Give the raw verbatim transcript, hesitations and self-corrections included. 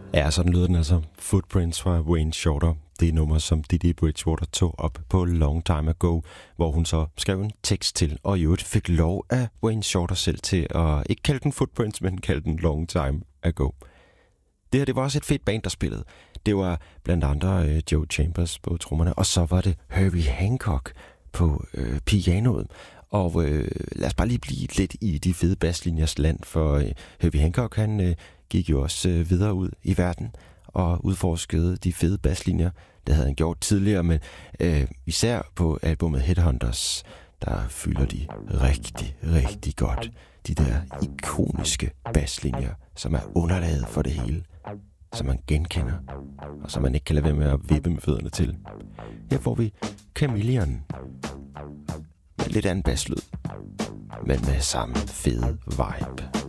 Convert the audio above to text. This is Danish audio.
Ja, sådan lyder den altså. Footprints fra Wayne Shorter. Det er nummer, som Didi Bridgewater tog op på Long Time Ago, hvor hun så skrev en tekst til, og i øvrigt fik lov af Wayne Shorter selv til at ikke kalde den Footprints, men kalde den Long Time Ago. Det her, det var også et fedt band, der spillede. Det var blandt andre øh, Joe Chambers på trommerne, og så var det Herbie Hancock på øh, pianoet. Og øh, lad os bare lige blive lidt i de fede basslinjers land, for øh, Herbie Hancock, han øh, gik jo også øh, videre ud i verden og udforskede de fede basslinjer. Det havde han gjort tidligere, men øh, især på albumet Headhunters, der fylder de rigtig, rigtig godt. De der ikoniske basslinjer, som er underlaget for det hele, som man genkender, og som man ikke kan lade være med at vippe med fødderne til. Her får vi Chameleon. Med lidt anden basslyd, men med samme fede vibe.